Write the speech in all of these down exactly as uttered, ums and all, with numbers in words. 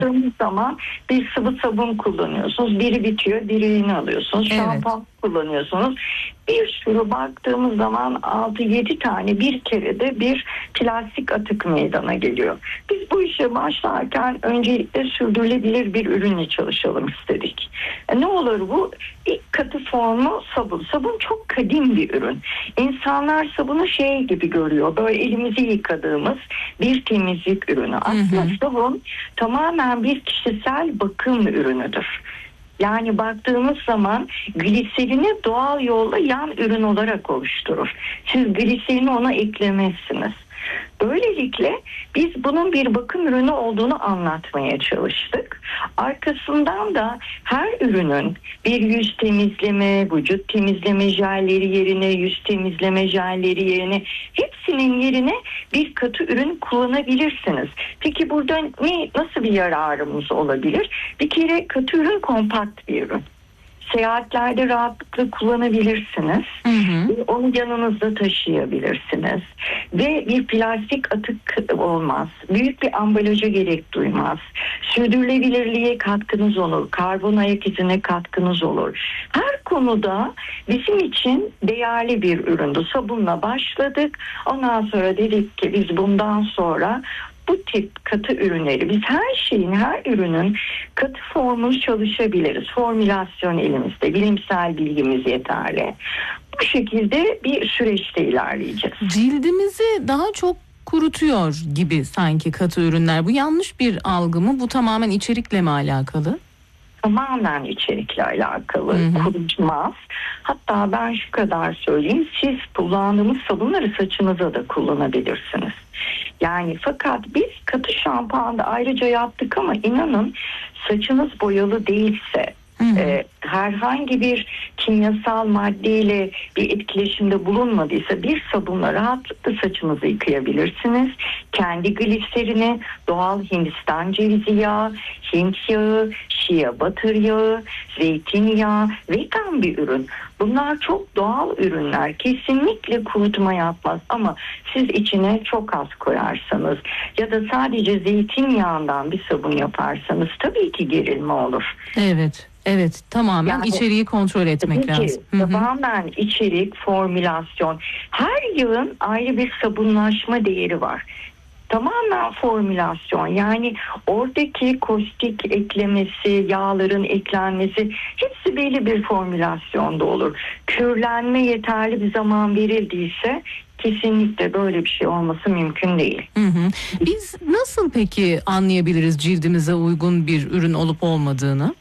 baktığımız zaman bir sıvı sabun kullanıyorsunuz. Biri bitiyor, diğerini alıyorsunuz. Evet. Şampuan kullanıyorsunuz. Bir sürü baktığımız zaman altı yedi tane bir kerede bir plastik atık meydana geliyor. Biz bu işe başlarken öncelikle sürdürülebilir bir ürünle çalışalım istedik. E ne olur bu? İlk katı formu sabun. Sabun çok kadim bir ürün. İnsanlar sabunu şey gibi görüyor. Böyle elimizi yıkadığımız bir temizlik ürünü. Aslında hı hı. sabun tamamen bir kişisel bakım ürünüdür. Yani baktığımız zaman gliserini doğal yolla yan ürün olarak oluşturur. Siz gliserini ona eklemezsiniz. Böylelikle biz bunun bir bakım ürünü olduğunu anlatmaya çalıştık. Arkasından da her ürünün bir yüz temizleme, vücut temizleme jelleri yerine, yüz temizleme jelleri yerine hepsinin yerine bir katı ürün kullanabilirsiniz. Peki burada ne, nasıl bir yararımız olabilir? Bir kere katı ürün kompakt bir ürün. Seyahatlerde rahatlıkla kullanabilirsiniz. Hı hı. Onu yanınızda taşıyabilirsiniz. Ve bir plastik atık olmaz. Büyük bir ambalaja gerek duymaz. Sürdürülebilirliğe katkınız olur. Karbon ayak izine katkınız olur. Her konuda bizim için değerli bir üründü. Sabunla başladık. Ondan sonra dedik ki biz bundan sonra bu tip katı ürünleri, biz her şeyin, her ürünün katı formunu çalışabiliriz. Formülasyon elimizde, bilimsel bilgimiz yeterli. Bu şekilde bir süreçte ilerleyeceğiz. Cildimizi daha çok kurutuyor gibi sanki katı ürünler. Bu yanlış bir algı mı? Bu tamamen içerikle mi alakalı? Tamamen içerikle alakalı, hı hı. kurutmaz. Hatta ben şu kadar söyleyeyim, siz kullandığımız sabunları saçınıza da kullanabilirsiniz. Yani fakat biz katı şampuanda ayrıca yaptık ama inanın saçınız boyalı değilse, hı hı. E, herhangi bir kimyasal maddeyle bir etkileşimde bulunmadıysa bir sabunla rahatlıkla saçınızı yıkayabilirsiniz. Kendi gliserini, doğal Hindistan cevizi yağı, Hint yağı, şia batır yağı, zeytinyağı, vegan bir ürün. Bunlar çok doğal ürünler. Kesinlikle kurutma yapmaz ama siz içine çok az koyarsanız ya da sadece zeytinyağından bir sabun yaparsanız tabii ki gerilme olur. Evet. Evet, tamamen yani, içeriği kontrol etmek peki, lazım. Tamamen içerik, formülasyon. Her yağın ayrı bir sabunlaşma değeri var. Tamamen formülasyon, yani oradaki kostik eklemesi, yağların eklenmesi hepsi belli bir formülasyonda olur. Kürlenme yeterli bir zaman verildiyse kesinlikle böyle bir şey olması mümkün değil. Hı hı. Biz nasıl peki anlayabiliriz cildimize uygun bir ürün olup olmadığını?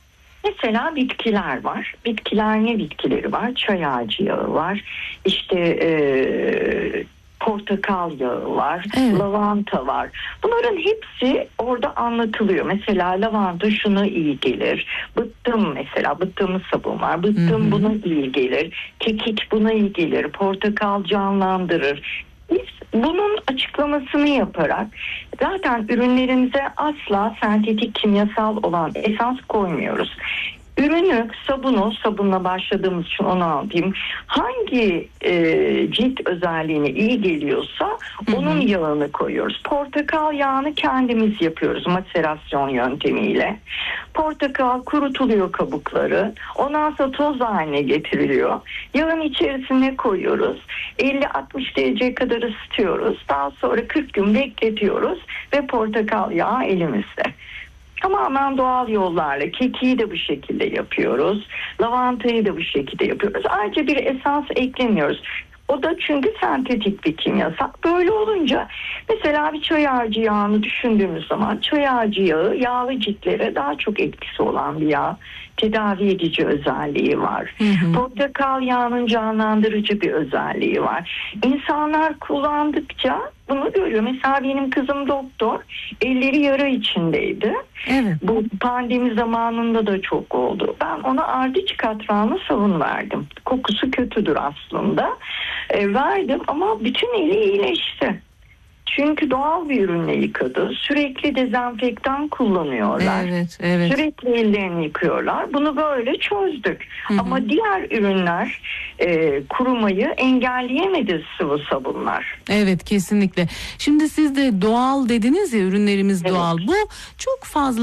Mesela bitkiler var. Bitkiler ne bitkileri var? Çay ağacı yağı var. İşte eee portakal yağı var, evet. lavanta var. Bunların hepsi orada anlatılıyor. Mesela lavanta şuna iyi gelir. Bıttım mesela, bıttığımız sabun var. Bıttım hı hı. buna iyi gelir. Kekik buna iyi gelir. Portakal canlandırır. Biz bunun açıklamasını yaparak zaten ürünlerimize asla sentetik kimyasal olan esans koymuyoruz. Ürünü, sabunu, sabunla başladığımız için onu anlatayım. Hangi e, cilt özelliğine iyi geliyorsa onun hı hı. yağını koyuyoruz. Portakal yağını kendimiz yapıyoruz maserasyon yöntemiyle. Portakal kurutuluyor kabukları. Ondan sonra toz haline getiriliyor. Yağın içerisine koyuyoruz. elli altmış dereceye kadar ısıtıyoruz. Daha sonra kırk gün bekletiyoruz ve portakal yağı elimizde. Tamamen doğal yollarla. Kekiği de bu şekilde yapıyoruz. Lavantayı da bu şekilde yapıyoruz. Ayrıca bir esans eklemiyoruz. O da çünkü sentetik bir kimyasal. Böyle olunca mesela bir çay ağacı yağını düşündüğümüz zaman çay ağacı yağı yağlı ciltlere daha çok etkisi olan bir yağ. Tedavi edici özelliği var. Hı hı. Portakal yağının canlandırıcı bir özelliği var. İnsanlar kullandıkça bunu görüyor. Mesela benim kızım doktor. Elleri yara içindeydi. Evet. Bu pandemi zamanında da çok oldu. Ben ona ardiç katranlı sabun verdim. Kokusu kötüdür aslında. E, verdim ama bütün eli iyileşti. Çünkü doğal bir ürünle yıkadı. Sürekli dezenfektan kullanıyorlar. Evet, evet. Sürekli ellerini yıkıyorlar. Bunu böyle çözdük. Hı hı. Ama diğer ürünler e, kurumayı engelleyemedi, sıvı sabunlar. Evet, kesinlikle. Şimdi siz de doğal dediniz ya, ürünlerimiz evet. doğal. Bu çok fazla